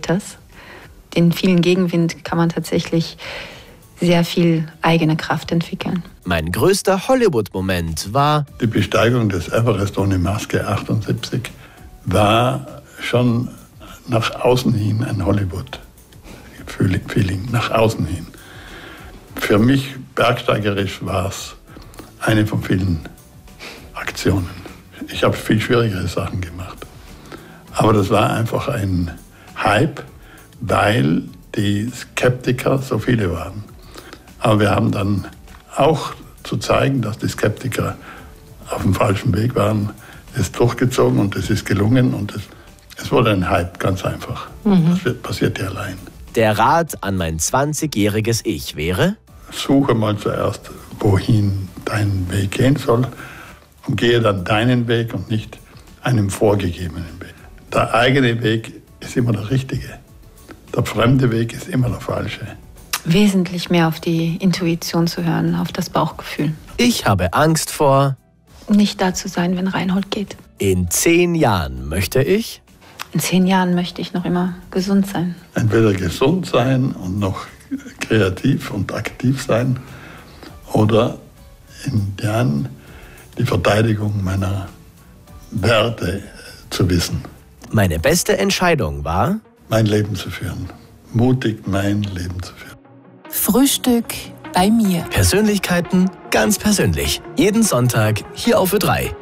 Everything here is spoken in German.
das. Den vielen Gegenwind kann man tatsächlich sehr viel eigene Kraft entwickeln. Mein größter Hollywood-Moment war die Besteigung des Everest ohne Maske 78 war schon nach außen hin ein Hollywood-Feeling, nach außen hin. Für mich bergsteigerisch war es eine von vielen Aktionen. Ich habe viel schwierigere Sachen gemacht. Aber das war einfach ein Hype, weil die Skeptiker so viele waren. Aber wir haben dann auch zu zeigen, dass die Skeptiker auf dem falschen Weg waren, es durchgezogen und es ist gelungen und es wurde ein Hype, ganz einfach. Das passiert ja allein. Der Rat an mein 20-jähriges Ich wäre: Suche mal zuerst, wohin dein Weg gehen soll und gehe dann deinen Weg und nicht einem vorgegebenen Weg. Der eigene Weg ist immer der richtige. Der fremde Weg ist immer der falsche. Wesentlich mehr auf die Intuition zu hören, auf das Bauchgefühl. Ich habe Angst vor... Nicht da zu sein, wenn Reinhold geht. In 10 Jahren möchte ich... In 10 Jahren möchte ich noch immer gesund sein. Entweder gesund sein und noch kreativ und aktiv sein oder in Jahren die Verteidigung meiner Werte zu wissen. Meine beste Entscheidung war... mein Leben zu führen. Mutig mein Leben zu führen. Frühstück bei mir. Persönlichkeiten ganz persönlich. Jeden Sonntag hier auf Ö3.